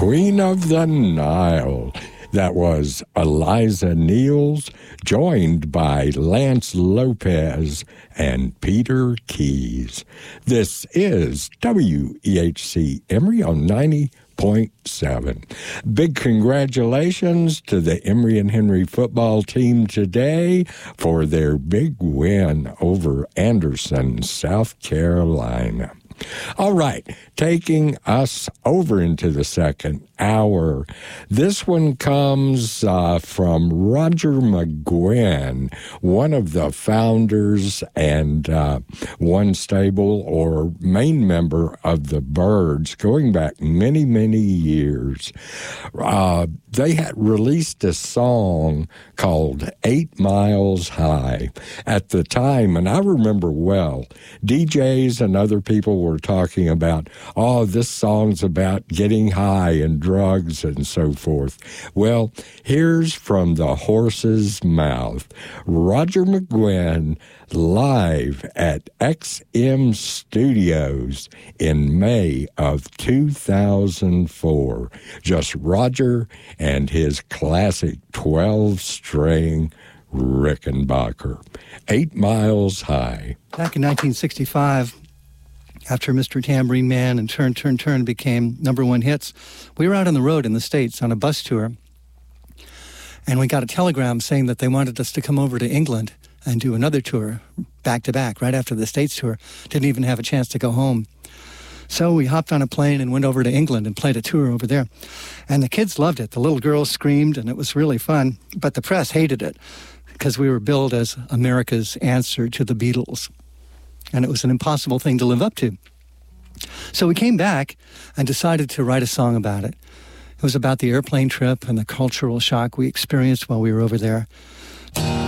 Queen of the Nile. That was Eliza Niels, joined by Lance Lopez and Peter Keys. This is WEHC Emory on 90.7. Big congratulations to the Emory and Henry football team today for their big win over Anderson, South Carolina. All right, taking us over into the second hour. This one comes from Roger McGuinn, one of the founders and one stable or main member of the Byrds, going back many, many years. They had released a song called 8 Miles High at the time, and I remember well, DJs and other people were talking about, oh, this song's about getting high and drugs and so forth. Well, here's from the horse's mouth. Roger McGuinn live at XM Studios in May of 2004. Just Roger and his classic 12-string Rickenbacker. 8 Miles High. Back in 1965, after Mr. Tambourine Man and Turn, Turn, Turn became number one hits, we were out on the road in the States on a bus tour, and we got a telegram saying that they wanted us to come over to England and do another tour back-to-back right after the States tour. Didn't even have a chance to go home. So we hopped on a plane and went over to England and played a tour over there. And the kids loved it. The little girls screamed, and it was really fun. But the press hated it because we were billed as America's answer to the Beatles. And it was an impossible thing to live up to. So we came back and decided to write a song about it. It was about the airplane trip and the cultural shock we experienced while we were over there.